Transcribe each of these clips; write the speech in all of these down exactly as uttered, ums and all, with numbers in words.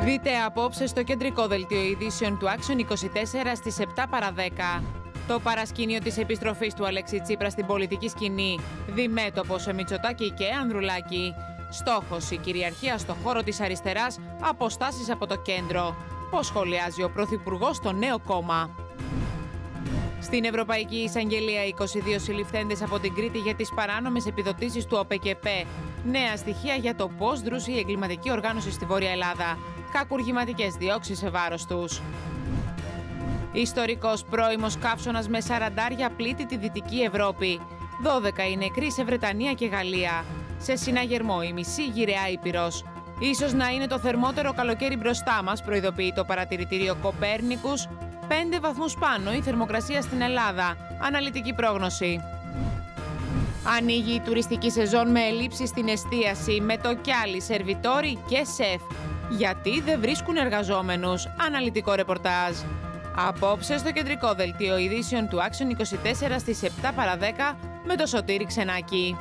Δείτε απόψε στο κεντρικό δελτίο ειδήσεων του Action είκοσι τέσσερα στις επτά παρά δέκα. Το παρασκήνιο της επιστροφής του Αλέξη Τσίπρα στην πολιτική σκηνή, διμέτωπο σε Μητσοτάκη και Ανδρουλάκη. Στόχος η κυριαρχία στο χώρο της αριστεράς, αποστάσεις από το κέντρο. Πώς σχολιάζει ο Πρωθυπουργός στο νέο κόμμα. Στην Ευρωπαϊκή Εισαγγελία, είκοσι δύο συλληφθέντες από την Κρήτη για τις παράνομες επιδοτήσεις του ΟΠΕΚΕΠΕ. Νέα στοιχεία για το πώς δρούσε η εγκληματική οργάνωση στη Βόρεια Ελλάδα. Κακουργηματικές διώξεις σε βάρος τους. Ιστορικός πρώιμος καύσωνας με σαραντάρια πλήττει τη Δυτική Ευρώπη. δώδεκα οι νεκροί σε Βρετανία και Γαλλία. Σε συναγερμό η μισή γυραιά Ήπειρος. Ίσως να είναι το θερμότερο καλοκαίρι μπροστά μας, προειδοποιεί το παρατηρητήριο Κοπέρνικους. Πέντε βαθμούς πάνω η θερμοκρασία στην Ελλάδα. Αναλυτική πρόγνωση. Ανοίγει η τουριστική σεζόν με ελλείψεις στην εστίαση, με το κιάλι, σερβιτόρι και σεφ. Γιατί δεν βρίσκουν εργαζόμενους. Αναλυτικό ρεπορτάζ. Απόψε στο κεντρικό δελτίο ειδήσεων του Action είκοσι τέσσερα στις επτά παρά δέκα με το Σωτήρη Ξενάκη.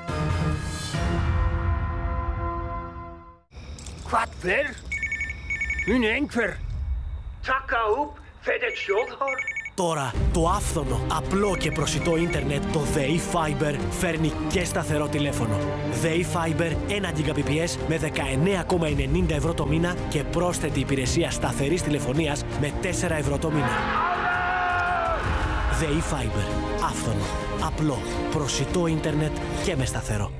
Τώρα το άφθονο, απλό και προσιτό ίντερνετ, το ΔΕΗ Fiber, φέρνει και σταθερό τηλέφωνο. ΔΕΗ Fiber ένα Gbps με δεκαεννέα κόμμα ενενήντα ευρώ το μήνα και πρόσθετη υπηρεσία σταθερής τηλεφωνίας με τέσσερα ευρώ το μήνα. ΔΕΗ Fiber. Άφθονο, απλό, προσιτό ίντερνετ και με σταθερό.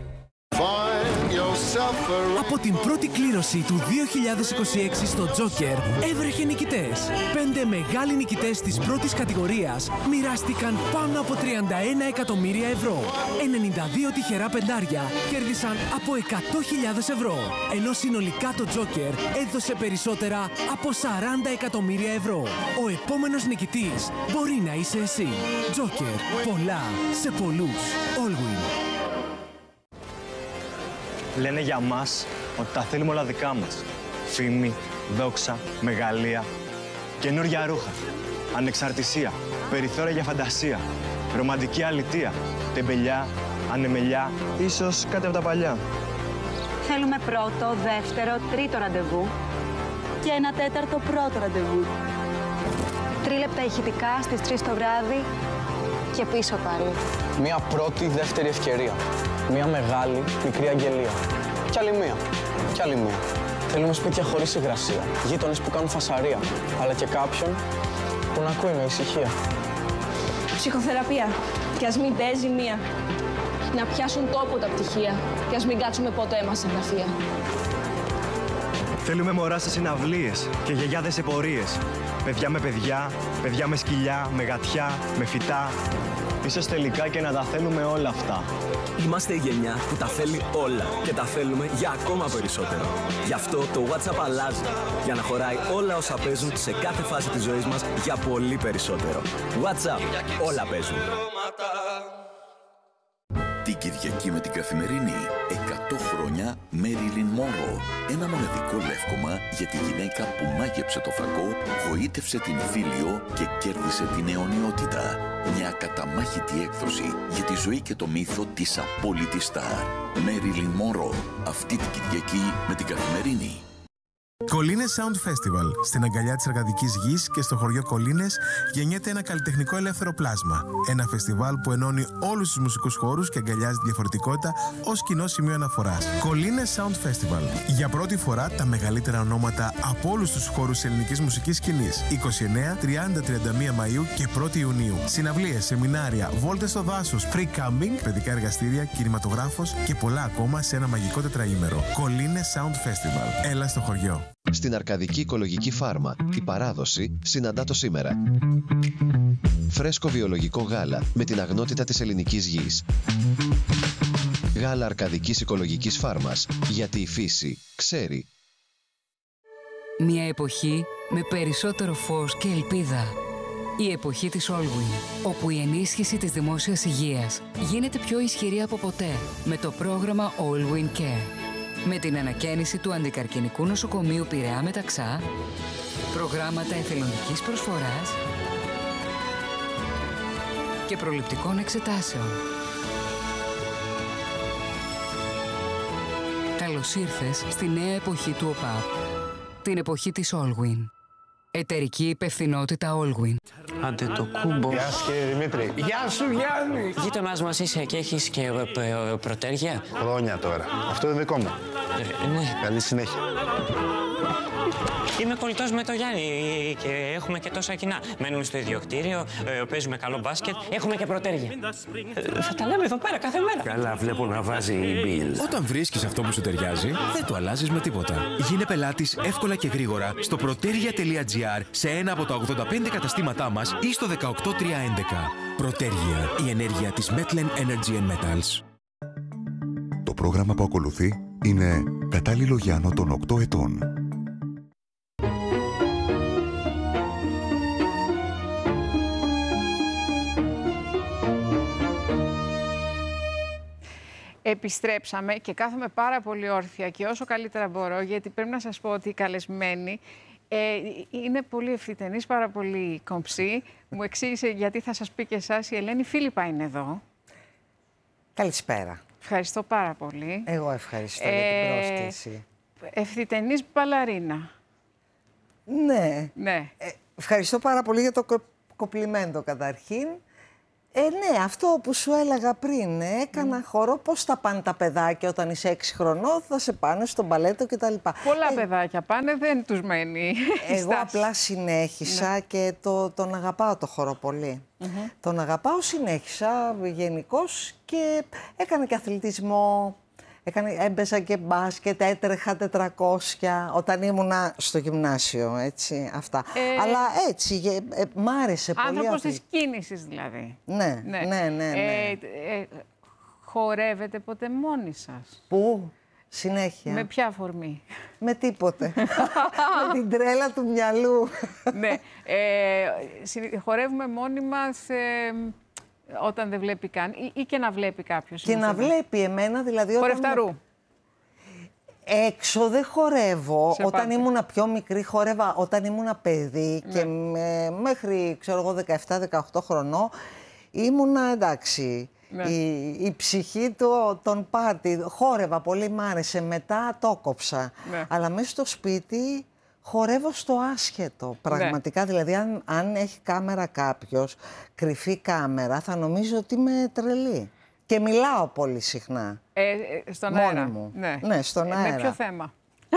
Από την πρώτη κλήρωση του δύο χιλιάδες είκοσι έξι στο Joker έβρεχε νικητές. Πέντε μεγάλοι νικητές της πρώτης κατηγορίας μοιράστηκαν πάνω από τριάντα ένα εκατομμύρια ευρώ. ενενήντα δύο τυχερά πεντάρια κέρδισαν από εκατό χιλιάδες ευρώ. Ενώ συνολικά το Joker έδωσε περισσότερα από σαράντα εκατομμύρια ευρώ. Ο επόμενος νικητής μπορεί να είσαι εσύ. Joker. Πολλά σε πολλούς. Allwin. Λένε για μας ότι τα θέλουμε όλα δικά μας. Φήμη, δόξα, μεγαλεία, καινούργια ρούχα, ανεξαρτησία, περιθώρια για φαντασία, ρομαντική αλητεία, τεμπελιά, ανεμελιά, ίσως κάτι από τα παλιά. Θέλουμε πρώτο, δεύτερο, τρίτο ραντεβού και ένα τέταρτο πρώτο ραντεβού. Τρίλεπτα ηχητικά στις τρεις το βράδυ και πίσω πάλι. Μία πρώτη, δεύτερη ευκαιρία. Μία μεγάλη, μικρή αγγελία. Κι άλλη μία. Κι άλλη μία. Θέλουμε σπίτια χωρίς υγρασία. Γείτονες που κάνουν φασαρία. Αλλά και κάποιον που να ακούει με ησυχία. Ψυχοθεραπεία. Κι ας μην παίζει μία. Να πιάσουν τόπο τα πτυχία. Κι ας μην κάτσουμε ποτέ μας σε γραφεία. Θέλουμε μωρά σε συναυλίες και γιαγιάδες σε πορείες. Παιδιά με παιδιά, παιδιά με σκυλιά, με γατιά, με φυτά. Ίσως τελικά και να τα θέλουμε όλα αυτά. Είμαστε η γενιά που τα θέλει όλα και τα θέλουμε για ακόμα περισσότερο. Γι' αυτό το WhatsApp αλλάζει, για να χωράει όλα όσα παίζουν σε κάθε φάση της ζωής μας για πολύ περισσότερο. WhatsApp, όλα παίζουν. Την Κυριακή με την Καθημερινή, εκατό χρόνια Μέριλιν Μόρο. Ένα μοναδικό λεύκομα για τη γυναίκα που μάγεψε το φακό, γοήτευσε την Φίλιο και κέρδισε την αιωνιότητα. Μια ακαταμάχητη έκδοση για τη ζωή και το μύθο της απόλυτης στάρ. Μέριλιν Μόρο, αυτή την Κυριακή με την Καθημερινή. Κολίνες Sound Festival. Στην αγκαλιά της εργατικής γης και στο χωριό Κολίνες γεννιέται ένα καλλιτεχνικό ελεύθερο πλάσμα. Ένα φεστιβάλ που ενώνει όλους τους μουσικούς χώρους και αγκαλιάζει τη διαφορετικότητα ως κοινό σημείο αναφοράς. Κολίνες Sound Festival. Για πρώτη φορά τα μεγαλύτερα ονόματα από όλους τους χώρους της ελληνικής μουσικής σκηνής. είκοσι εννέα, τριάντα, τριάντα μία Μαΐου και πρώτη Ιουνίου. Συναυλίες, σεμινάρια, βόλτες στο δάσος, free camping, παιδικά εργαστήρια, κινηματογράφος και πολλά ακόμα σε ένα μαγικό τετραήμερο. Κολίνες Sound Festival. Έλα στο χωριό. Στην Αρκαδική Οικολογική Φάρμα, η παράδοση συναντά το σήμερα. Φρέσκο βιολογικό γάλα με την αγνότητα της ελληνικής γης. Γάλα Αρκαδικής Οικολογικής Φάρμας, γιατί η φύση ξέρει. Μια εποχή με περισσότερο φως και ελπίδα. Η εποχή της Allwin, όπου η ενίσχυση της δημόσιας υγείας γίνεται πιο ισχυρή από ποτέ με το πρόγραμμα Allwin Care. Με την ανακαίνιση του αντικαρκινικού νοσοκομείου Πειραιά Μεταξά, προγράμματα εθελοντικής προσφοράς και προληπτικών εξετάσεων. Καλώς ήρθες στη νέα εποχή του ΟΠΑΠ. την εποχή της Allwyn. Εταιρική υπευθυνότητα Allwyn. Άντε το κούμπο. Γεια σου κύριε Δημήτρη. Γεια σου Γιάννη. Γείτονάς μας είσαι και έχεις και ε, ε, πρωτέργεια. Χρόνια τώρα. Αυτό είναι δικό μου. Ε, ναι. Καλή συνέχεια. Είμαι κολλητός με το Γιάννη και έχουμε και τόσα κοινά. Μένουμε στο ίδιο κτίριο, ε, παίζουμε καλό μπάσκετ, έχουμε και πρωτέργεια. Ε, θα τα λέμε εδώ πέρα κάθε μέρα. Καλά, βλέπω να βάζει η Bill. Όταν βρίσκεις αυτό που σου ταιριάζει, δεν το αλλάζεις με τίποτα. Γίνε πελάτης εύκολα και γρήγορα στο πρωτέργεια τελεία τζι άρ σε ένα από τα ογδόντα πέντε καταστήματά μας ή στο δεκαοκτώ τριακόσια έντεκα. Πρωτέργεια, η ενέργεια της Metlen Energy and Metals. Το πρόγραμμα που ακολουθεί είναι κατάλληλο για άνω των οκτώ ετών. Επιστρέψαμε και κάθομαι πάρα πολύ όρθια και όσο καλύτερα μπορώ, γιατί πρέπει να σας πω ότι οι καλεσμένοι ε, είναι πολύ ευθυτενείς, πάρα πολύ κομψοί. Μου εξήγησε γιατί θα σας πει και εσάς. Η Ελένη Φίλιππα είναι εδώ. Καλησπέρα. Ευχαριστώ πάρα πολύ. Εγώ ευχαριστώ ε, για την πρόσκληση. Ευθυτενής μπαλαρίνα. Ναι. ναι. Ε, ευχαριστώ πάρα πολύ για το κοπλιμέντο καταρχήν. Ε, ναι, αυτό που σου έλεγα πριν, ε, έκανα mm. χορό. Πώς θα πάνε τα παιδάκια όταν είσαι έξι χρονών, θα σε πάνε στο μπαλέτο κτλ. Πολλά ε, παιδάκια πάνε, δεν τους μένει. Εγώ απλά συνέχισα ναι. και το, τον αγαπάω το χορό πολύ. Mm-hmm. Τον αγαπάω, συνέχισα γενικώς και έκανα και αθλητισμό. Έκανε, έμπαιζα και μπάσκετ, έτρεχα τετρακόσια όταν ήμουνα στο γυμνάσιο, έτσι, αυτά. Ε, Αλλά έτσι, ε, ε, μ' άρεσε πολύ. Άνθρωπος της κίνησης δηλαδή. Ναι, ναι, ναι. ναι, ναι. Ε, ε, χορεύετε ποτέ μόνοι σας? Πού? Συνέχεια. Με ποια αφορμή? Με τίποτε. Με την τρέλα του μυαλού. Ναι. Ε, χορεύουμε μόνοι μας... Ε, όταν δεν βλέπει καν ή, ή και να βλέπει κάποιος. Και να βλέπει εμένα, δηλαδή... Χορευταρού. Όταν... Έξω δεν χορεύω. Σε όταν πάτε. ήμουνα πιο μικρή χορεύα, όταν ήμουνα παιδί ναι. και με, μέχρι, ξέρω εγώ, δεκαεπτά δεκαοκτώ χρονών, ήμουνα εντάξει. Ναι. Η, η ψυχή του, τον πάρτι. Χόρευα πολύ, μ' άρεσε. Μετά το κόψα. Ναι. Αλλά μέσα στο σπίτι... Χορεύω στο άσχετο, πραγματικά. Ναι. Δηλαδή, αν, αν έχει κάμερα κάποιος, κρυφή κάμερα, θα νομίζω ότι είμαι τρελή. Και μιλάω πολύ συχνά. Ε, ε, στον μόνη αέρα. μου. Ναι, ναι στον ε, αέρα. Με ποιο θέμα?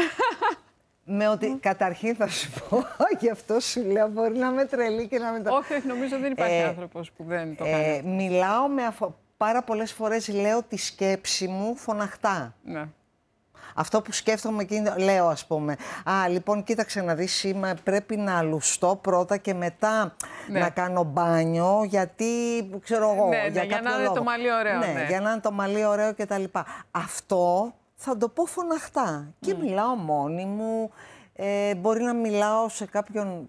Με ότι, καταρχήν θα σου πω, γι' αυτό σου λέω, μπορεί να είμαι τρελή και να μην το... Όχι, νομίζω δεν υπάρχει ε, άνθρωπος που δεν το κάνει. Ε, μιλάω με αφο... Πάρα πολλές φορές λέω τη σκέψη μου φωναχτά. Ναι. Αυτό που σκέφτομαι εκείνη, λέω ας πούμε, α, λοιπόν, κοίταξε να δεις, σήμερα πρέπει να λουστώ πρώτα και μετά ναι. να κάνω μπάνιο, γιατί, ξέρω εγώ, ναι, για, ναι, για να είναι λόγο. το μαλλί ωραίο. Ναι, ναι, για να είναι το μαλλί ωραίο και τα λοιπά. Αυτό θα το πω φωναχτά. Mm. Και μιλάω μόνη μου, ε, μπορεί να μιλάω σε κάποιον...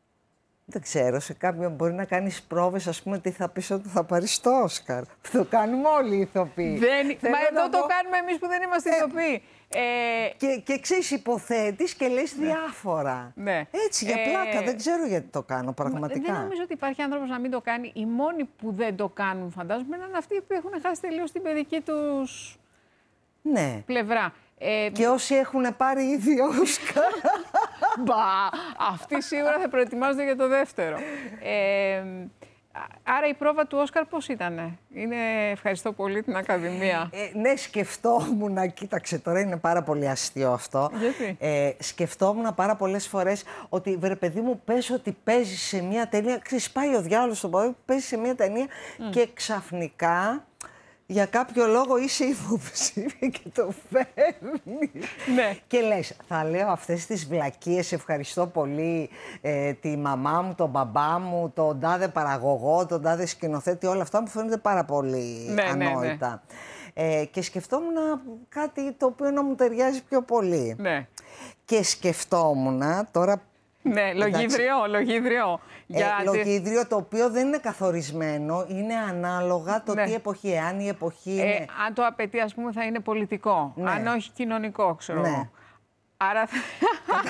Δεν ξέρω, σε κάποιον μπορεί να κάνεις πρόβες, ας πούμε, τι θα πεις ότι θα πάρεις το Όσκαρ. Το κάνουμε όλοι οι ηθοποιοί. Δεν... Μα εδώ πω... το κάνουμε εμείς που δεν είμαστε ε... ηθοποιοί. Ε... Και, και ξέρεις, υποθέτεις και λες ναι. διάφορα. Ναι. Έτσι, για πλάκα. Ε... Δεν ξέρω γιατί το κάνω πραγματικά. Δεν νομίζω ότι υπάρχει άνθρωπος να μην το κάνει. Οι μόνοι που δεν το κάνουν, φαντάζομαι, είναι αυτοί που έχουν χάσει τελείως την παιδική τους ναι. πλευρά. Ε, και όσοι έχουν πάρει ήδη Όσκαρ. Μπα, αυτοί σίγουρα θα προετοιμάζονται για το δεύτερο. Ε, άρα η πρόβα του Όσκαρ πώς ήτανε? Είναι, ευχαριστώ πολύ την Ακαδημία. Ε, ναι, σκεφτόμουν, κοίταξε τώρα είναι πάρα πολύ αστείο αυτό. Γιατί? Ε, σκεφτόμουν πάρα πολλές φορές ότι βρε παιδί μου πες ότι παίζει σε μια ταινία, ξεσπάει ο διάολος στον πόδι, παίζει σε μια ταινία mm. και ξαφνικά... Για κάποιο λόγο είσαι υποψήφια και το φέρνεις. Ναι. Και λες, θα λέω αυτές τις βλακίες, ευχαριστώ πολύ ε, τη μαμά μου, τον μπαμπά μου, τον τάδε παραγωγό, τον τάδε σκηνοθέτη, όλα αυτά μου φαίνονται πάρα πολύ ναι, ανόητα. Ναι, ναι. Ε, και σκεφτόμουν κάτι το οποίο να μου ταιριάζει πιο πολύ. Ναι. Και σκεφτόμουν τώρα... Ναι, λογίδριο, λογίδριο. Για... Ε, λογίδριο το οποίο δεν είναι καθορισμένο, είναι ανάλογα το ναι. τι εποχή, αν η εποχή είναι... Ε, αν το απαιτεί, ας πούμε, θα είναι πολιτικό, ναι. αν όχι κοινωνικό, ξέρω ναι. εγώ. Άρα...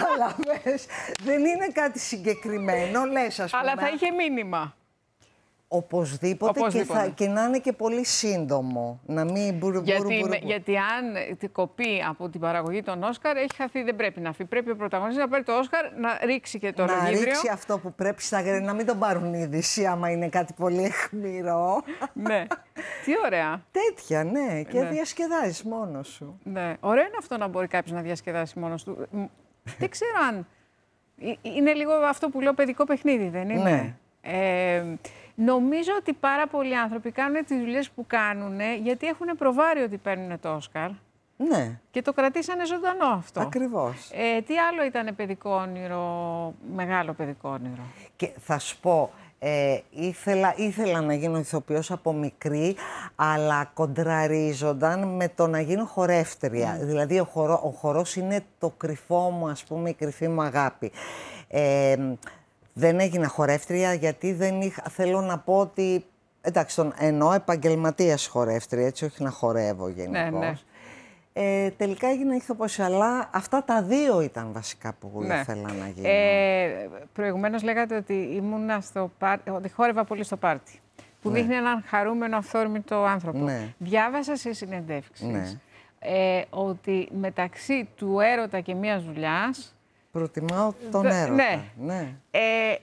Καταλαβες, δεν είναι κάτι συγκεκριμένο, λες, ας πούμε. Αλλά θα είχε μήνυμα. Οπωσδήποτε, Οπωσδήποτε. Και, θα, και να είναι και πολύ σύντομο. Να μην μπουρου, γιατί, μπουρου, μπουρου, μπουρου. γιατί αν κοπεί από την παραγωγή των Όσκαρ, έχει χαθεί, δεν πρέπει να φύγει. Πρέπει ο πρωταγωνιστής να πάρει το Όσκαρ, να ρίξει και το λογίδριο. Να ρίξει αυτό που πρέπει στα γρήγορα, να μην τον πάρουν είδηση άμα είναι κάτι πολύ αιχμηρό. Ναι. Τι ωραία. Τέτοια, ναι. Και ναι. διασκεδάζεις μόνος σου. Ναι. Ωραίο είναι αυτό να μπορεί κάποιος να διασκεδάσει μόνος του. Δεν ξέρω αν... Είναι λίγο αυτό που λέω παιδικό παιχνίδι, δεν είναι? Ναι. Ε, νομίζω ότι πάρα πολλοί άνθρωποι κάνουν τις δουλειές που κάνουν γιατί έχουν προβάρει ότι παίρνουν το Όσκαρ. Ναι. Και το κρατήσανε ζωντανό αυτό. Ακριβώς. Ε, τι άλλο ήταν παιδικό όνειρο, μεγάλο παιδικό όνειρο? Και θα σου πω, ε, ήθελα, ήθελα να γίνω ηθοποιός από μικρή, αλλά κοντραρίζονταν με το να γίνω χορεύτρια. Mm. Δηλαδή ο, χορό, ο χορός είναι το κρυφό μου, ας πούμε, η κρυφή μου αγάπη. Ε, δεν έγινα χορεύτρια γιατί δεν είχα, θέλω να πω ότι, εντάξει, τον εννοώ επαγγελματίας χορεύτρια, έτσι, όχι να χορεύω γενικώς. Ναι, ναι. Ε, τελικά έγινα ηθοποιός, αλλά αυτά τα δύο ήταν βασικά που ναι. ήθελα να γίνω. Ε, προηγουμένως λέγατε ότι ήμουνα στο πάρτι, ότι χόρευα πολύ στο πάρτι, που ναι. δείχνει έναν χαρούμενο, αυθόρμητο άνθρωπο. Ναι. Διάβασα σε συνεντεύξεις ναι. ε, ότι μεταξύ του έρωτα και μιας δουλειάς προτιμάω τον Δε, έρωτα. Ναι. ναι. Ε,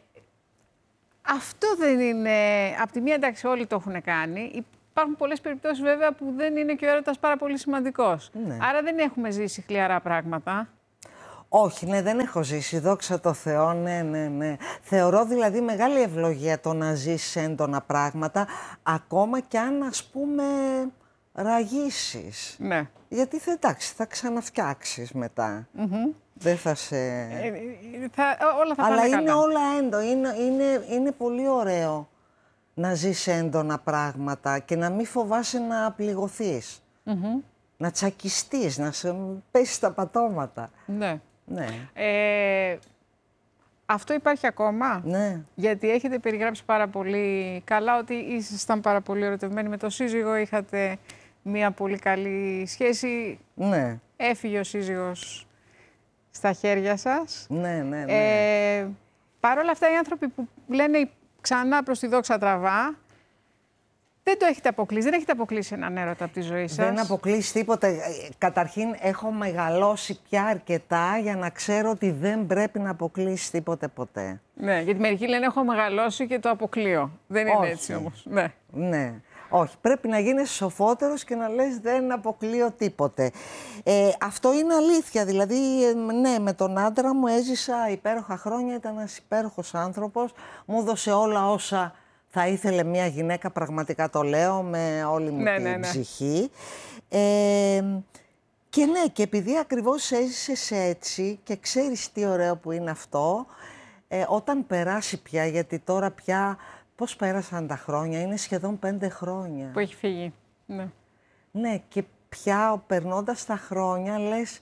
αυτό δεν είναι... Απ' τη μία, εντάξει, όλοι το έχουν κάνει. Υπάρχουν πολλές περιπτώσεις, βέβαια, που δεν είναι και ο έρωτας πάρα πολύ σημαντικός. Ναι. Άρα δεν έχουμε ζήσει χλιαρά πράγματα. Όχι, ναι, δεν έχω ζήσει. Δόξα τω Θεώ, ναι, ναι, ναι. Θεωρώ δηλαδή μεγάλη ευλογία το να ζεις έντονα πράγματα, ακόμα κι αν, ας πούμε, ραγίσεις. Ναι. Γιατί θα, εντάξει, θα ξαναφτιάξεις μετά. Mm-hmm. Δεν θα σε... Ε, θα, όλα θα Αλλά πάνε είναι καλά. όλα έντονα. Είναι, είναι, είναι πολύ ωραίο να ζεις έντονα πράγματα και να μην φοβάσαι να πληγωθείς. Mm-hmm. Να τσακιστείς, να σε πέσεις τα πατώματα. Ναι. ναι. Ε, αυτό υπάρχει ακόμα. Ναι. Γιατί έχετε περιγράψει πάρα πολύ καλά ότι ήσασταν πάρα πολύ ερωτευμένοι με τον σύζυγο, είχατε μία πολύ καλή σχέση. Ναι. Έφυγε ο σύζυγος στα χέρια σας. Ναι, ναι, ναι. Ε, παρ' όλα αυτά οι άνθρωποι που λένε ξανά προς τη δόξα τραβά, δεν το έχετε αποκλείσει, δεν έχετε αποκλείσει έναν έρωτα από τη ζωή σας. Δεν αποκλείσει τίποτε. Καταρχήν έχω μεγαλώσει πια αρκετά για να ξέρω ότι δεν πρέπει να αποκλείσει τίποτε ποτέ. Ναι, γιατί μερικοί λένε έχω μεγαλώσει και το αποκλείω. Δεν είναι Όχι. έτσι όμως. Ναι. ναι. Όχι, πρέπει να γίνεις σοφότερος και να λες δεν αποκλείω τίποτε. Ε, αυτό είναι αλήθεια, δηλαδή ναι, με τον άντρα μου έζησα υπέροχα χρόνια, ήταν ένας υπέροχος άνθρωπος, μου έδωσε όλα όσα θα ήθελε μια γυναίκα, πραγματικά το λέω με όλη μου ναι, την ναι, ναι. ψυχή. Ε, και ναι, και επειδή ακριβώς έζησες έτσι και ξέρεις τι ωραίο που είναι αυτό, ε, όταν περάσει πια, γιατί τώρα πια πώς πέρασαν τα χρόνια, είναι σχεδόν πέντε χρόνια. Που έχει φύγει, ναι. Ναι, και πια περνώντας τα χρόνια λες,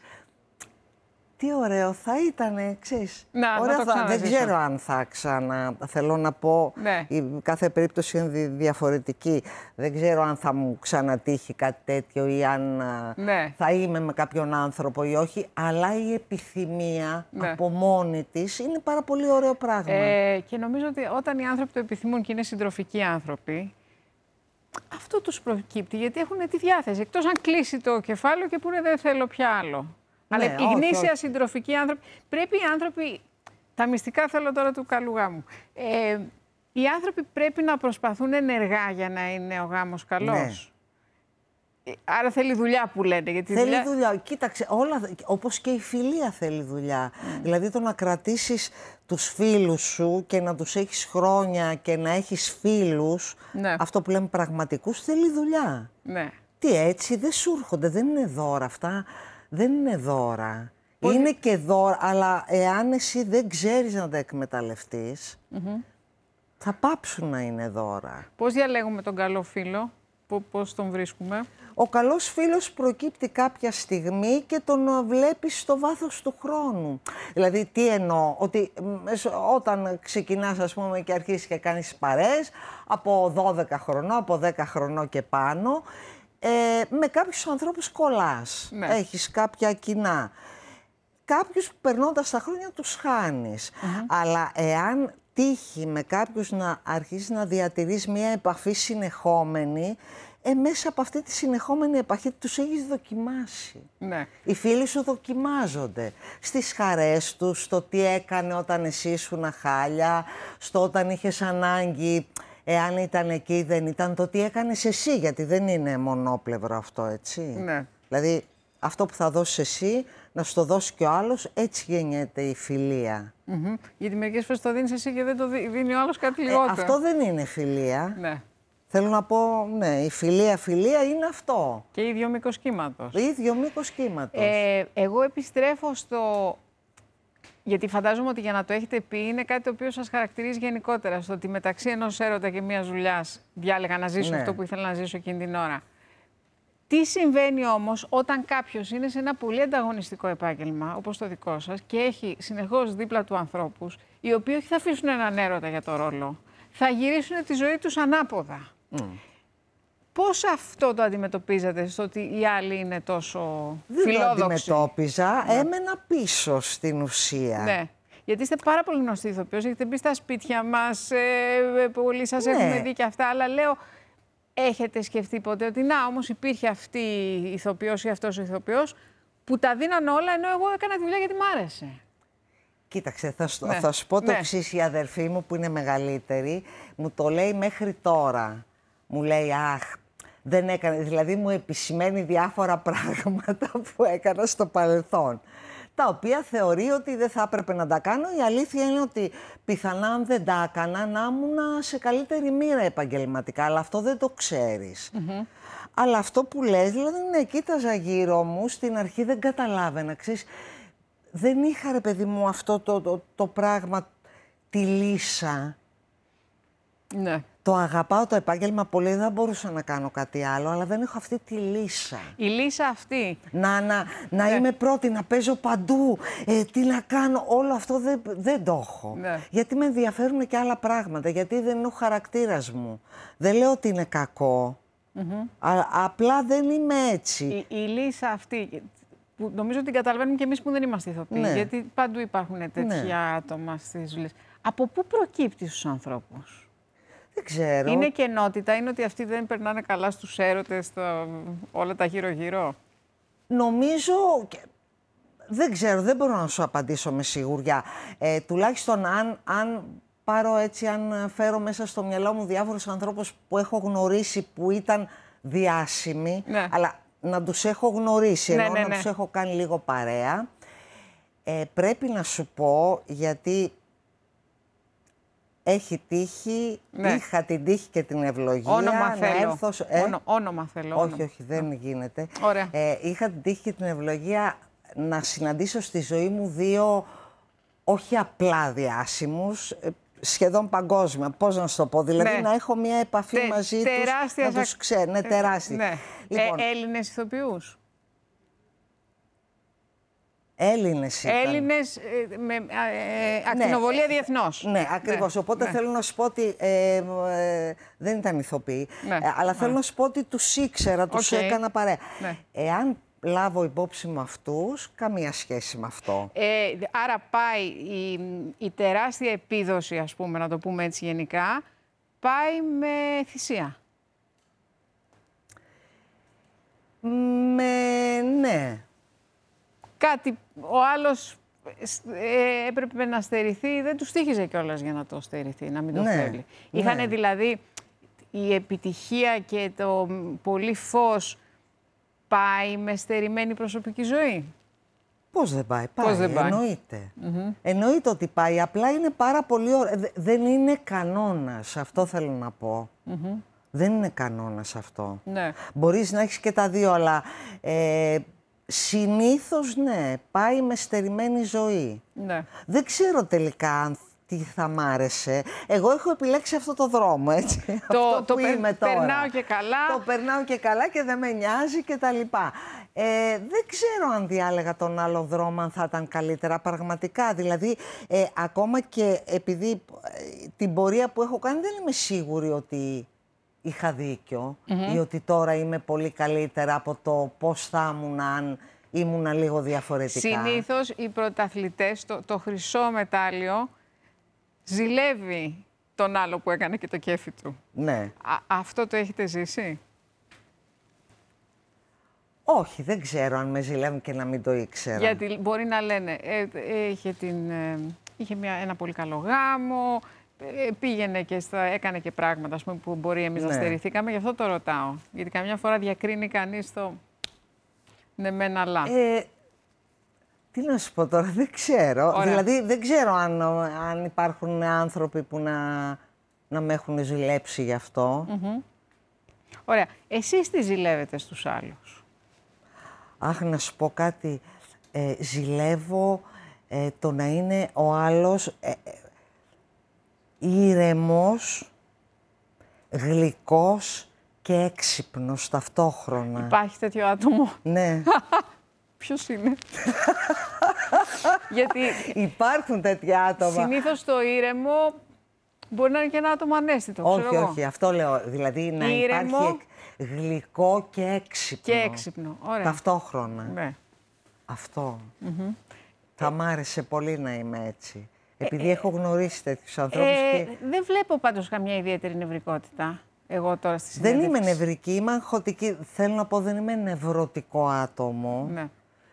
τι ωραίο θα ήτανε, ξέρεις. Να, ωραίο να το θα... Δεν ξέρω αν θα ξανά, θέλω να πω, ναι. η κάθε περίπτωση είναι διαφορετική. Δεν ξέρω αν θα μου ξανατύχει κάτι τέτοιο ή αν ναι. θα είμαι με κάποιον άνθρωπο ή όχι, αλλά η επιθυμία ναι. από μόνη της είναι πάρα πολύ ωραίο πράγμα. Ε, και νομίζω ότι όταν οι άνθρωποι το επιθυμούν και είναι συντροφικοί άνθρωποι, αυτό τους προκύπτει, γιατί έχουν τη διάθεση. Εκτός αν κλείσει το κεφάλαιο και πούνε δεν θέλω πια άλλο. Ναι, αλλά οι γνήσια συντροφικοί άνθρωποι, πρέπει οι άνθρωποι, τα μυστικά θέλω τώρα του καλού γάμου, ε, οι άνθρωποι πρέπει να προσπαθούν ενεργά για να είναι ο γάμος καλός. Ναι. Άρα θέλει δουλειά που λένε. Γιατί θέλει δουλειά... δουλειά. Κοίταξε, όλα, όπως και η φιλία θέλει δουλειά. Mm. Δηλαδή το να κρατήσεις τους φίλους σου και να τους έχεις χρόνια και να έχεις φίλους, ναι. αυτό που λέμε πραγματικούς, θέλει δουλειά. Ναι. Τι έτσι, δεν σου έρχονται, δεν είναι δώρα αυτά. Δεν είναι δώρα. Πώς... Είναι και δώρα, αλλά εάν εσύ δεν ξέρεις να τα εκμεταλλευτείς, mm-hmm. θα πάψουν να είναι δώρα. Πώς διαλέγουμε τον καλό φίλο, πώς τον βρίσκουμε? Ο καλός φίλος προκύπτει κάποια στιγμή και τον βλέπεις στο βάθος του χρόνου. Δηλαδή, τι εννοώ, ότι όταν ξεκινάς, ας πούμε, και αρχίσεις και κάνεις παρέες, από δώδεκα χρονών, από δέκα χρονών και πάνω, Ε, με κάποιους ανθρώπους κολλάς, ναι. έχεις κάποια κοινά. Κάποιους περνώντας τα χρόνια τους χάνεις. Mm-hmm. Αλλά εάν τύχει με κάποιους να αρχίσει να διατηρείς μια επαφή συνεχόμενη, ε, μέσα από αυτή τη συνεχόμενη επαφή τους έχεις δοκιμάσει. Ναι. Οι φίλοι σου δοκιμάζονται στις χαρές τους, στο τι έκανε όταν εσύ ήσουν χάλια, στο όταν είχες ανάγκη, εάν ήταν εκεί ή δεν ήταν, το τι έκανες εσύ, γιατί δεν είναι μονόπλευρο αυτό, έτσι. Ναι. Δηλαδή, αυτό που θα δώσεις εσύ, να σου το δώσει και ο άλλος, έτσι γεννιέται η φιλία. Mm-hmm. Γιατί μερικές φορές το δίνεις εσύ και δεν το δίνει ο άλλος κάτι λιγότερο. Ε, αυτό δεν είναι φιλία. Ναι. Θέλω να πω, ναι, η φιλία, φιλία είναι αυτό. Και ίδιο μήκος κύματος. Ίδιο μήκος κύματος. Ε, εγώ επιστρέφω στο... Γιατί φαντάζομαι ότι για να το έχετε πει είναι κάτι το οποίο σας χαρακτηρίζει γενικότερα. Στο ότι μεταξύ ενός έρωτα και μιας δουλειάς διάλεγα να ζήσω ναι. αυτό που ήθελα να ζήσω εκείνη την ώρα. Τι συμβαίνει όμως όταν κάποιος είναι σε ένα πολύ ανταγωνιστικό επάγγελμα, όπως το δικό σας, και έχει συνεχώς δίπλα του ανθρώπους, οι οποίοι όχι θα αφήσουν έναν έρωτα για το ρόλο, θα γυρίσουν τη ζωή τους ανάποδα. Mm. Πώς αυτό το αντιμετωπίζετε, στο ότι οι άλλοι είναι τόσο Δεν φιλόδοξοι? Δεν το αντιμετώπιζα, ναι. έμενα πίσω στην ουσία. Ναι. Γιατί είστε πάρα πολύ γνωστοί ηθοποιός, έχετε μπει στα σπίτια μας, ε, πολλοί σας ναι. έχουμε δει και αυτά, αλλά λέω, έχετε σκεφτεί ποτέ ότι να, όμως υπήρχε αυτή η ηθοποιός ή αυτός ο ηθοποιός που τα δίναν όλα, ενώ εγώ έκανα τη δουλειά γιατί μ' άρεσε. Κοίταξε, θα, σου, ναι. θα σου πω το ναι. εξής, η αδερφή μου που είναι μεγαλύτερη, μου το λέει μέχρι τώρα. Μου λέει, αχ, δεν έκανε, δηλαδή μου επισημαίνει διάφορα πράγματα που έκανα στο παρελθόν, τα οποία θεωρεί ότι δεν θα έπρεπε να τα κάνω. Η αλήθεια είναι ότι πιθανά αν δεν τα έκανα να ήμουν σε καλύτερη μοίρα επαγγελματικά, αλλά αυτό δεν το ξέρεις. Mm-hmm. Αλλά αυτό που λες, δηλαδή, ναι, κοίταζα γύρω μου, στην αρχή δεν καταλάβαινα, ξέρεις, δεν είχα, ρε παιδί μου, αυτό το, το, το πράγμα, τη λύσα. Ναι. Το αγαπάω το επάγγελμα πολύ, δεν μπορούσα να κάνω κάτι άλλο, αλλά δεν έχω αυτή τη λύσα. Η λύσα αυτή. Να, να, να ναι. είμαι πρώτη, να παίζω παντού, ε, τι να κάνω, όλο αυτό δεν, δεν το έχω. Ναι. Γιατί με ενδιαφέρουν και άλλα πράγματα, γιατί δεν είναι ο χαρακτήρας μου. Δεν λέω ότι είναι κακό, mm-hmm. α, απλά δεν είμαι έτσι. Η, η λύσα αυτή, που νομίζω ότι καταλαβαίνουμε και εμείς που δεν είμαστε ηθοποιοί, ναι. γιατί παντού υπάρχουν τέτοια ναι. άτομα στις δουλειές. Από πού προκύπτει στους ανθρώπους? Δεν ξέρω. Είναι κενότητα, είναι ότι αυτοί δεν περνάνε καλά στους έρωτες, στο... όλα τα γύρω-γύρω. Νομίζω, δεν ξέρω, δεν μπορώ να σου απαντήσω με σιγουριά. Ε, τουλάχιστον αν, αν πάρω έτσι, αν φέρω μέσα στο μυαλό μου διάφορους ανθρώπους που έχω γνωρίσει που ήταν διάσημοι, ναι. αλλά να τους έχω γνωρίσει, ναι, ενώ ναι, ναι. να τους έχω κάνει λίγο παρέα, ε, πρέπει να σου πω, γιατί... Έχει τύχει, ναι. είχα την τύχη και την ευλογία όνομα να θέλω. έρθω... Ε? Όνο, όνομα θέλω. Όχι, όνομα. όχι, δεν oh. γίνεται. Ωραία. Ε, είχα την τύχη και την ευλογία να συναντήσω στη ζωή μου δύο, όχι απλά διάσημους, σχεδόν παγκόσμια. Πώς να σου το πω, δηλαδή ναι. να έχω μια επαφή Τε, μαζί τους, να τους ξέρω. Ναι, τεράστια. Ναι. Λοιπόν, ε, Έλληνες ηθοποιούς. Έλληνες ήταν. Έλληνες με ε, ε, ακτινοβολία ναι, διεθνώς. Ναι, ακριβώς. Ναι, Οπότε ναι. θέλω να σου πω ότι ε, ε, δεν ήταν ηθοποιοί, ναι, ε, αλλά ναι. θέλω να σου πω ότι τους ήξερα, τους okay. έκανα παρέα. Ναι. Εάν λάβω υπόψη με αυτούς, καμία σχέση με αυτό. Ε, άρα πάει η, η τεράστια επίδοση, ας πούμε, να το πούμε έτσι γενικά, πάει με θυσία. Με... ναι. Κάτι, ο άλλος ε, έπρεπε να στερηθεί, δεν του στοίχιζε κιόλας για να το στερηθεί, να μην το ναι, θέλει. Ναι. Είχανε δηλαδή η επιτυχία και το πολύ φως πάει με στερημένη προσωπική ζωή. Πώς δεν πάει, πάει, Πώς δεν πάει. εννοείται. Mm-hmm. Εννοείται ότι πάει, απλά είναι πάρα πολύ ωραία. Δεν είναι κανόνας, αυτό θέλω να πω. Mm-hmm. Δεν είναι κανόνας αυτό. Ναι. Μπορείς να έχεις και τα δύο, αλλά... Ε, συνήθως, ναι, πάει με στερημένη ζωή. Ναι. Δεν ξέρω τελικά αν τι θα μ' άρεσε. Εγώ έχω επιλέξει αυτό το δρόμο, έτσι. Το, αυτό το που πε, είμαι τώρα. περνάω και καλά. Το περνάω και καλά και δεν με νοιάζει και τα λοιπά. Ε, δεν ξέρω αν διάλεγα τον άλλο δρόμο, αν θα ήταν καλύτερα πραγματικά. Δηλαδή, ε, ακόμα και επειδή ε, την πορεία που έχω κάνει δεν είμαι σίγουρη ότι... είχα δίκιο mm-hmm. ή ότι τώρα είμαι πολύ καλύτερα από το πώς θα ήμουν αν ήμουν λίγο διαφορετικά. Συνήθως οι πρωταθλητές, το, το χρυσό μετάλλιο, ζηλεύει τον άλλο που έκανε και το κέφι του. Ναι. Α, αυτό το έχετε ζήσει? Όχι, δεν ξέρω αν με ζηλεύουν και να μην το ήξερα. Γιατί μπορεί να λένε, ε, ε, είχε, την, ε, είχε μια, ένα πολύ καλό γάμο, ε, πήγαινε και στα, έκανε και πράγματα, ας πούμε, που μπορεί εμείς Ναι. να στερηθήκαμε, γι' αυτό το ρωτάω. Γιατί καμιά φορά διακρίνει κανείς το ναι μεν αλλά. Ε, τι να σου πω τώρα, δεν ξέρω. Ωραία. Δηλαδή δεν ξέρω αν, αν υπάρχουν άνθρωποι που να, να με έχουν ζηλέψει γι' αυτό. Mm-hmm. Ωραία. Εσείς τι ζηλεύετε στους άλλους? Αχ, να σου πω κάτι. Ε, ζηλεύω ε, το να είναι ο άλλος ε, ε, ήρεμος, γλυκός και έξυπνος ταυτόχρονα. Υπάρχει τέτοιο άτομο? Ναι. Ποιος είναι? Γιατί υπάρχουν τέτοια άτομα. Συνήθως το ήρεμο μπορεί να είναι και ένα άτομο ανέστητο. Όχι, ξέρω εγώ. όχι, αυτό λέω. Δηλαδή να Ήρεμο υπάρχει γλυκό και έξυπνο. και έξυπνο. Ωραία. Ταυτόχρονα. Ναι. Αυτό. Mm-hmm. Θα μ' άρεσε πολύ να είμαι έτσι. Επειδή ε, έχω γνωρίσει τέτοιους ανθρώπους ε, και... Δεν βλέπω πάντως καμιά ιδιαίτερη νευρικότητα. Εγώ τώρα στη Δεν συνέντευξη. είμαι νευρική, είμαι αγχωτική. Θέλω να πω, δεν είμαι νευρωτικό άτομο. Ναι.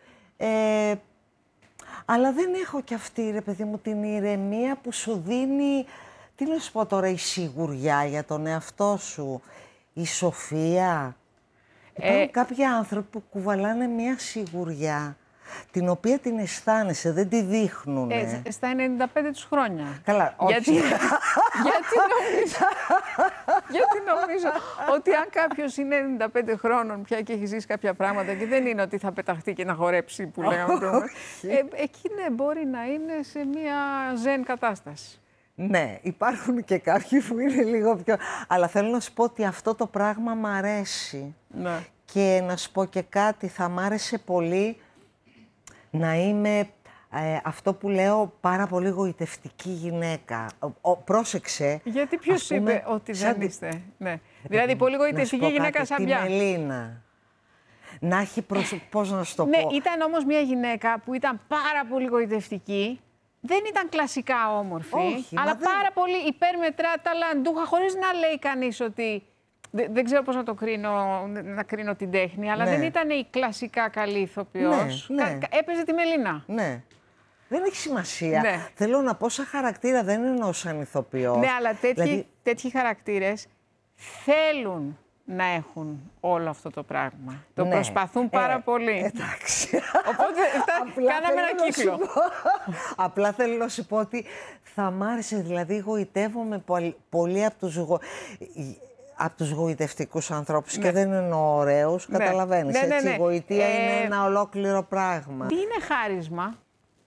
Ε, αλλά δεν έχω κι αυτή, ρε παιδί μου, την ηρεμία που σου δίνει, τι να σου πω τώρα, η σιγουριά για τον εαυτό σου, η σοφία. Υπάρχουν Ε, κάποιοι άνθρωποι που κουβαλάνε μια σιγουριά, την οποία την αισθάνεσαι, δεν τη δείχνουν. Ε, στα ενενήντα πέντε τους χρόνια. Καλά, όχι. Γιατί, γιατί, νομίζω, γιατί νομίζω ότι αν κάποιος είναι ενενήντα πέντε χρόνων πια και έχει ζήσει κάποια πράγματα και δεν είναι ότι θα πεταχτεί και να χορέψει που λέγαμε πριν, ε, εκεί ναι, μπορεί να είναι σε μια ζεν κατάσταση. Ναι, υπάρχουν και κάποιοι που είναι λίγο πιο... Αλλά θέλω να σου πω ότι αυτό το πράγμα μ' αρέσει. Ναι. Και να σου πω και κάτι, θα μ' άρεσε πολύ να είμαι ε, αυτό που λέω πάρα πολύ γοητευτική γυναίκα. Ο, ο, πρόσεξε. Γιατί ποιος πούμε, είπε ότι δεν τη... είστε. Ναι. Δηλαδή πολύ γοητευτική γυναίκα σαν πια. Τη Μελίνα. Να έχει προσ... πώς να σου το ναι, πω. ήταν όμως μια γυναίκα που ήταν πάρα πολύ γοητευτική. Δεν ήταν κλασικά όμορφη, Όχι, αλλά δεν... πάρα πολύ υπέρμετρα, ταλαντούχα, χωρίς να λέει κανείς ότι... Δεν, δεν ξέρω πώς να το κρίνω, να κρίνω την τέχνη, αλλά ναι. δεν ήταν η κλασικά καλή ηθοποιός. Ναι, ναι. Κα, έπαιζε τη Μελίνα. Ναι. Δεν έχει σημασία. Ναι. Θέλω να πω, σαν χαρακτήρα δεν εννοώ σαν ηθοποιός. Ναι, αλλά τέτοιοι, δηλαδή... τέτοιοι χαρακτήρες θέλουν να έχουν όλο αυτό το πράγμα. Το ναι. προσπαθούν πάρα ε, πολύ. Εντάξει. Οπότε κάναμε ένα κύκλο. Απλά θέλω να σου πω ότι θα μ' άρεσε, δηλαδή γοητεύομαι πολύ, πολύ από τους, γο... από τους γοητευτικούς ανθρώπους, ναι. και δεν εννοώ ωραίους, ναι. καταλαβαίνεις, ναι, ναι, ναι. έτσι, η γοητεία ε... είναι ένα ολόκληρο πράγμα. Τι είναι χάρισμα?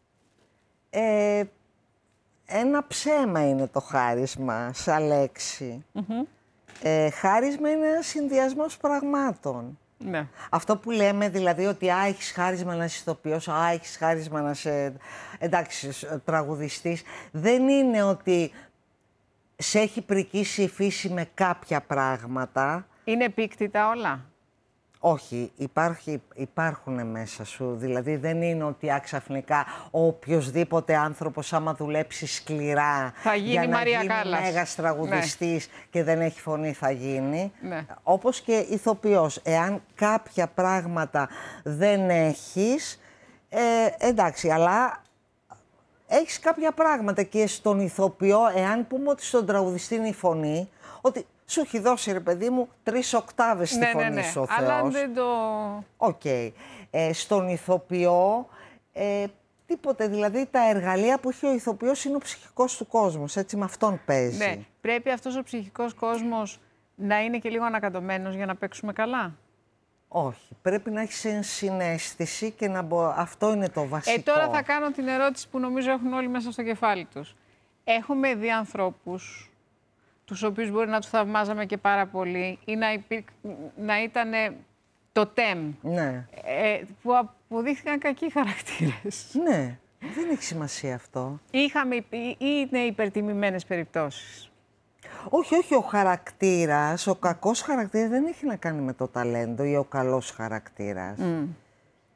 Ε, ένα ψέμα είναι το χάρισμα, σαν λέξη. Mm-hmm. Ε, χάρισμα είναι ένας συνδυασμός πραγμάτων. Ναι. Αυτό που λέμε δηλαδή ότι α, έχεις χάρισμα να είσαι ηθοποιός, α, έχεις χάρισμα να είσαι, εντάξει, τραγουδιστής, δεν είναι ότι σε έχει πρικήσει η φύση με κάποια πράγματα. Είναι επίκτητα όλα. Όχι, υπάρχει, υπάρχουν μέσα σου. Δηλαδή δεν είναι ότι ξαφνικά ο οποιοσδήποτε άνθρωπος άμα δουλέψει σκληρά θα γίνει για να Μαρία γίνει Κάλλας. μέγας τραγουδιστής, ναι. και δεν έχει φωνή θα γίνει. Ναι. Όπως και ηθοποιός. Εάν κάποια πράγματα δεν έχεις, ε, εντάξει, αλλά έχεις κάποια πράγματα και στον ηθοποιό, εάν πούμε ότι στον τραγουδιστή είναι η φωνή, ότι σου έχει δώσει, ρε παιδί μου, τρεις οκτάβες στη ναι, φωνή ναι, ναι. σου ο Αλλά Θεός. δεν το... Οκ. Okay. Ε, στον ηθοποιό, ε, τίποτε. Δηλαδή, τα εργαλεία που έχει ο ηθοποιός είναι ο ψυχικός του κόσμος. Έτσι, με αυτόν παίζει. Ναι. Πρέπει αυτός ο ψυχικός κόσμος να είναι και λίγο ανακατωμένος για να παίξουμε καλά. Όχι. Πρέπει να έχεις ενσυναίσθηση και να μπο... αυτό είναι το βασικό. Ε, τώρα θα κάνω την ερώτηση που νομίζω έχουν όλοι μέσα στο κεφάλι τους. Έχουμε δει ανθρώπους τους οποίους μπορεί να τους θαυμάζαμε και πάρα πολύ ή να, υπήρ... να ήταν το τεμ, ναι. ε, που αποδείχθηκαν κακοί χαρακτήρες. Ναι, δεν έχει σημασία αυτό. Είχαμε, ή είναι υπερτιμημένες περιπτώσεις. Όχι, όχι, ο χαρακτήρας, ο κακός χαρακτήρας δεν έχει να κάνει με το ταλέντο ή ο καλός χαρακτήρας. Mm.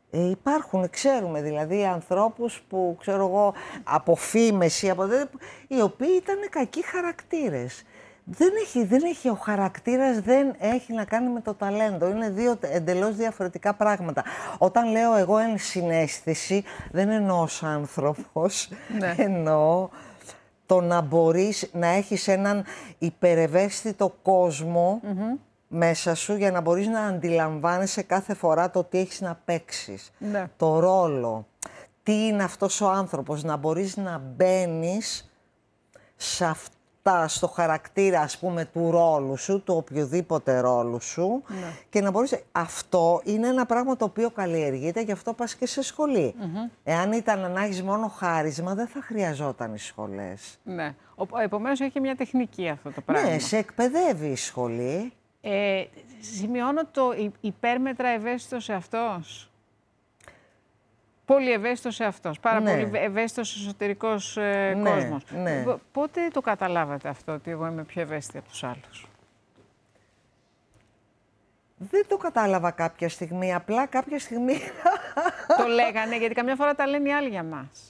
Ε, υπάρχουν, ξέρουμε δηλαδή, ανθρώπους που, ξέρω εγώ, από φήμες ή από... οι οποίοι ήταν κακοί χαρακτήρες. Δεν έχει, δεν έχει, ο χαρακτήρας δεν έχει να κάνει με το ταλέντο. Είναι δύο εντελώς διαφορετικά πράγματα. Όταν λέω εγώ ενσυναίσθηση, δεν εννοώ ως άνθρωπος, ναι. εννοώ το να μπορείς να έχεις έναν υπερευαίσθητο κόσμο mm-hmm. μέσα σου για να μπορείς να αντιλαμβάνεσαι κάθε φορά το τι έχεις να παίξεις. Ναι. Το ρόλο. Τι είναι αυτός ο άνθρωπος. Να μπορείς να μπαίνεις σε αυτό. Στο χαρακτήρα, ας πούμε, του ρόλου σου, του οποιοδήποτε ρόλου σου ναι. και να μπορείς... Αυτό είναι ένα πράγμα το οποίο καλλιεργείται, γι' αυτό πας και σε σχολή. Mm-hmm. Εάν ήταν να έχεις μόνο χάρισμα, δεν θα χρειαζόταν οι σχολές. Ναι. Επομένως, έχει μια τεχνική αυτό το πράγμα. Ναι, σε εκπαιδεύει η σχολή. Ε, σημειώνω το υπέρμετρα ευαίσθητος σε αυτός. Πολύ ευαίσθητος σε αυτός, πάρα ναι. πολύ ευαίσθητος εσωτερικός ε, ναι, κόσμος. Ναι. Πότε το καταλάβατε αυτό, ότι εγώ είμαι πιο ευαίσθητη από τους άλλους? Δεν το κατάλαβα κάποια στιγμή, απλά κάποια στιγμή... Το λέγανε, γιατί καμιά φορά τα λένε οι άλλοι για μας.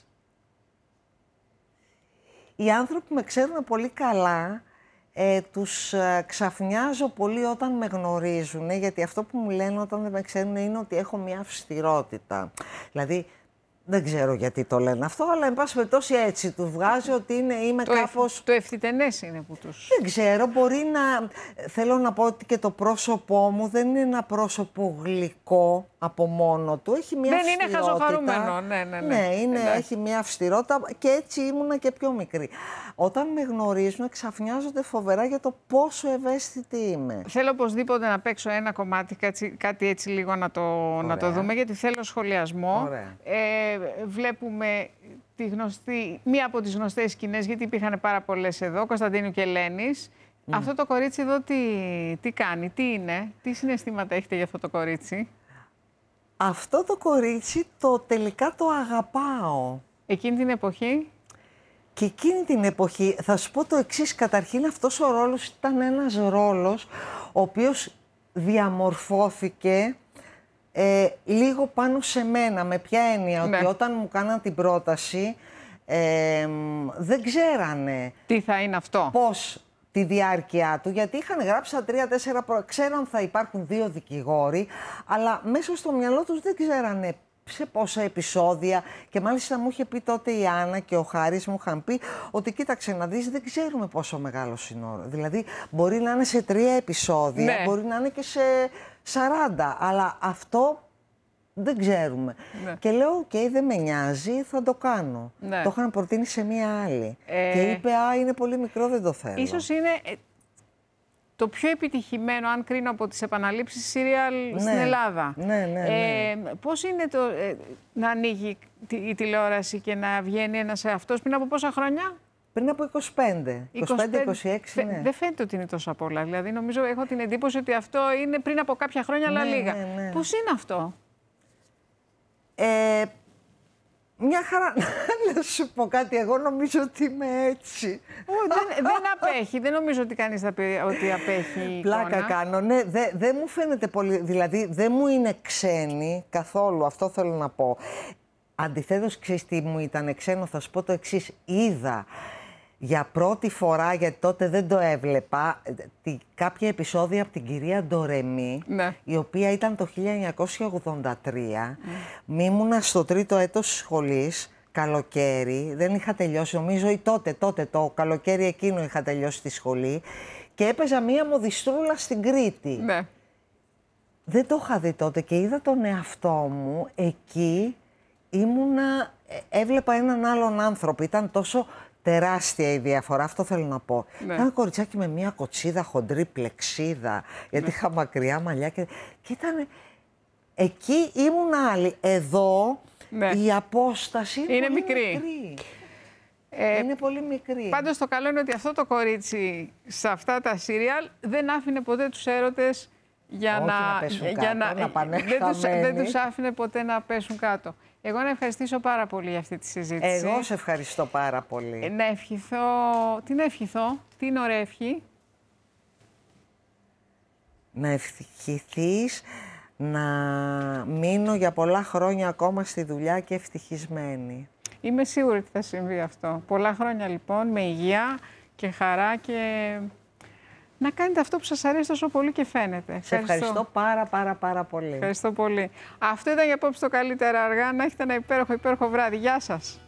Οι άνθρωποι που με ξέρουν πολύ καλά, ε, τους ε, ξαφνιάζω πολύ όταν με γνωρίζουν, γιατί αυτό που μου λένε όταν δεν με ξέρουν είναι ότι έχω μια αυστηρότητα. Δηλαδή, δεν ξέρω γιατί το λένε αυτό, αλλά εν πάση περιπτώσει έτσι του βγάζει ότι είναι, είμαι το κάπως... Εφ, το ευθυτενές είναι που τους... Δεν ξέρω, μπορεί να... Θέλω να πω ότι και το πρόσωπό μου δεν είναι ένα πρόσωπο γλυκό από μόνο του. Έχει μια δεν αυστηρότητα. Είναι χαζοχαρούμενο, ναι, ναι, ναι. Ναι, είναι, έχει μια αυστηρότητα και έτσι ήμουνα και πιο μικρή. Όταν με γνωρίζουν, ξαφνιάζονται φοβερά για το πόσο ευαίσθητη είμαι. Θέλω οπωσδήποτε να παίξω ένα κομμάτι, κάτι, κάτι έτσι λίγο να το, να το δούμε, γιατί θέλω σχολιασμό. Ε, βλέπουμε τη γνωστή, μία από τις γνωστές σκηνές, γιατί υπήρχαν πάρα πολλές εδώ, Κωνσταντίνου και Ελένης. Mm. Αυτό το κορίτσι εδώ τι, τι κάνει, τι είναι, τι συναισθήματα έχετε για αυτό το κορίτσι? Αυτό το κορίτσι το τελικά το αγαπάω. Εκείνη την εποχή? Και εκείνη την εποχή, θα σου πω το εξής, καταρχήν αυτός ο ρόλος ήταν ένας ρόλος ο οποίος διαμορφώθηκε ε, λίγο πάνω σε μένα. Με ποια έννοια? Ναι. Ότι όταν μου κάναν την πρόταση, ε, δεν ξέρανε... Τι θα είναι αυτό? Πώς τη διάρκεια του, γιατί είχαν γράψει τα τρία-τέσσερα, προ... ξέραν θα υπάρχουν δύο δικηγόροι, αλλά μέσα στο μυαλό τους δεν ξέρανε σε πόσα επεισόδια, και μάλιστα μου είχε πει τότε η Άννα και ο Χάρης μου είχαν πει ότι κοίταξε να δεις, δεν ξέρουμε πόσο μεγάλος είναι ο... Δηλαδή μπορεί να είναι σε τρία επεισόδια, ναι. μπορεί να είναι και σε σαράντα, αλλά αυτό δεν ξέρουμε. Ναι. Και λέω, οκ, okay, δεν με νοιάζει, θα το κάνω. Ναι. Το είχαν προτείνει σε μία άλλη. Ε... Και είπε, α, είναι πολύ μικρό, δεν το θέλω. Ίσως είναι το πιο επιτυχημένο, αν κρίνω από τις επαναλήψεις, σύριαλ ναι. στην Ελλάδα. Ναι, ναι, ναι. Ε, πώς είναι το, ε, να ανοίγει η τηλεόραση και να βγαίνει ένας αυτός πριν από πόσα χρόνια? Πριν από είκοσι πέντε, είκοσι πέντε είκοσι έξι, ναι. Δεν φαίνεται ότι είναι τόσο πολλά. Δηλαδή, νομίζω, έχω την εντύπωση ότι αυτό είναι πριν από κάποια χρόνια, αλλά ναι, λίγα. Ναι, ναι. Πώς είναι αυτό? Ε, μια χαρά. Να σου πω κάτι, εγώ νομίζω ότι είμαι έτσι. Ού, δεν, δεν απέχει, δεν νομίζω ότι κανείς θα πει ότι απέχει η Πλάκα εικόνα. κάνω, ναι, δεν δε μου φαίνεται πολύ, δηλαδή δεν μου είναι ξένη καθόλου, αυτό θέλω να πω. Αντιθέτως, ξέρεις τι μου ήταν ξένο, θα σου πω το εξής, είδα για πρώτη φορά, γιατί τότε δεν το έβλεπα, τη, κάποια επεισόδια από την κυρία Ντορεμή, ναι. η οποία ήταν το χίλια εννιακόσια ογδόντα τρία. Mm. Μήμουνα στο τρίτο έτος σχολής, καλοκαίρι, δεν είχα τελειώσει, νομίζω ή τότε, τότε το καλοκαίρι εκείνο είχα τελειώσει τη σχολή, και έπαιζα μία μοδιστρούλα στην Κρήτη. Ναι. Δεν το είχα δει τότε και είδα τον εαυτό μου εκεί, ήμουνα, έβλεπα έναν άλλον άνθρωπο, ήταν τόσο... Τεράστια η διαφορά, αυτό θέλω να πω. Ναι. Ήταν ένα κοριτσάκι με μία κοτσίδα, χοντρή πλεξίδα, γιατί ναι. είχα μακριά μαλλιά και, και ήταν... Εκεί ήμουν άλλη. Εδώ ναι. η απόσταση είναι, είναι πολύ μικρή. μικρή. Ε, είναι πολύ μικρή. Πάντως το καλό είναι ότι αυτό το κορίτσι σε αυτά τα σύριαλ δεν άφηνε ποτέ τους έρωτες για Όχι, να, να πέσουν για κάτω, να, να πάνε δεν, τους, δεν τους άφηνε ποτέ να πέσουν κάτω. Εγώ να ευχαριστήσω πάρα πολύ για αυτή τη συζήτηση. Εγώ σε ευχαριστώ πάρα πολύ. Ε, να ευχηθώ... Τι να ευχηθώ, τι είναι ωραία ευχή? Να ευχηθείς να μείνω για πολλά χρόνια ακόμα στη δουλειά και ευτυχισμένη. Είμαι σίγουρη ότι θα συμβεί αυτό. Πολλά χρόνια λοιπόν, με υγεία και χαρά και να κάνετε αυτό που σας αρέσει τόσο πολύ και φαίνεται. Σε ευχαριστώ, ευχαριστώ πάρα πάρα πάρα πολύ. Ευχαριστώ πολύ. Αυτό ήταν για απόψε το Καλύτερα Αργά. Να έχετε ένα υπέροχο υπέροχο βράδυ. Γεια σας.